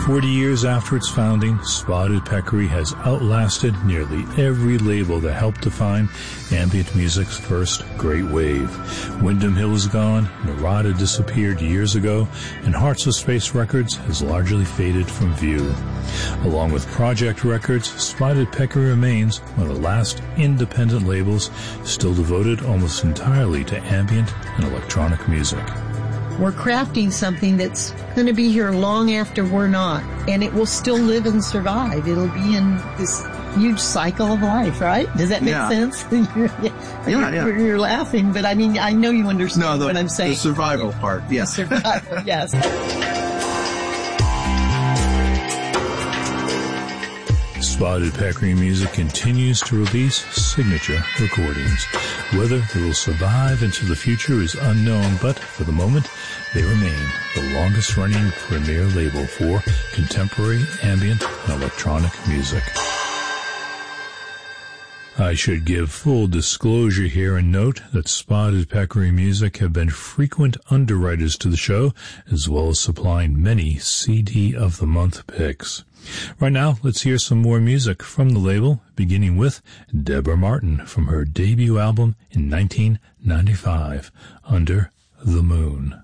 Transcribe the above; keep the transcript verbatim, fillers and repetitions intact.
Forty years after its founding, Spotted Peccary has outlasted nearly every label that helped define ambient music's first great wave. Windham Hill is gone, Narada disappeared years ago, and Hearts of Space Records has largely faded from view. Along with Project Records, Spotted Peccary remains one of the last independent labels still devoted almost entirely to ambient and electronic music. We're crafting something that's going to be here long after we're not, and it will still live and survive. It'll be in this huge cycle of life, right? Does that make yeah. sense? yeah, you're, yeah. You're laughing, but I mean, I know you understand no, the, what I'm saying. The survival part, yes. The survival, yes. Spotted Peccary Music continues to release signature recordings. Whether they will survive into the future is unknown, but for the moment, they remain the longest-running premier label for contemporary, ambient, and electronic music. I should give full disclosure here and note that Spotted Peccary Music have been frequent underwriters to the show, as well as supplying many C D of the Month picks. Right now, let's hear some more music from the label, beginning with Deborah Martin from her debut album in nineteen ninety-five, Under the Moon.